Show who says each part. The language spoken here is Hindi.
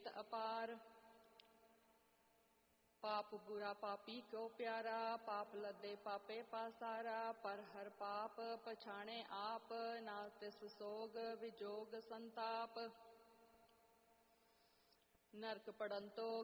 Speaker 1: अपार। पाप बुरा पापी को प्यारा, पाप लदे पापे पासारा। पर हर पाप पछाणे आप, ना तिस सोग विजोग संताप। नरक पड़ंतो